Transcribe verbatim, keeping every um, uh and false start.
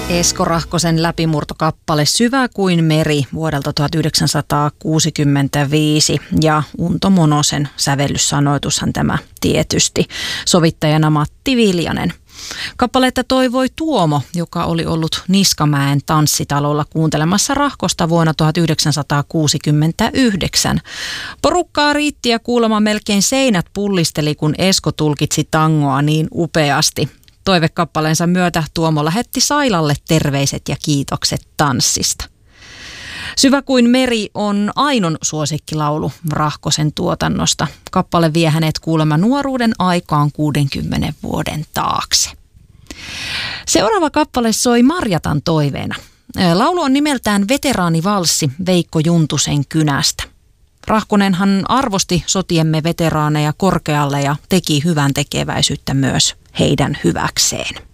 Esko Rahkosen läpimurtokappale Syvä kuin meri vuodelta tuhatyhdeksänsataakuusikymmentäviisi ja Unto Monosen sävellyssanoitushan tämä tietysti. Sovittajana Matti Viljanen. Kappaletta toivoi Tuomo, joka oli ollut Niskamäen tanssitalolla kuuntelemassa Rahkosta vuonna tuhatyhdeksänsataakuusikymmentäyhdeksän. Porukkaa riitti ja kuulemma melkein seinät pullisteli, kun Esko tulkitsi tangoa niin upeasti. Toivekappaleensa myötä Tuomo lähetti Sailalle terveiset ja kiitokset tanssista. Syvä kuin meri on Ainon suosikkilaulu Rahkosen tuotannosta. Kappale vie hänet kuulemma nuoruuden aikaan kuudenkymmenen vuoden taakse. Seuraava kappale soi Marjatan toiveena. Laulu on nimeltään Veteraanivalssi Veikko Juntusen kynästä. Rahkonenhan arvosti sotiemme veteraaneja korkealle ja teki hyvän tekeväisyyttä myös heidän hyväkseen.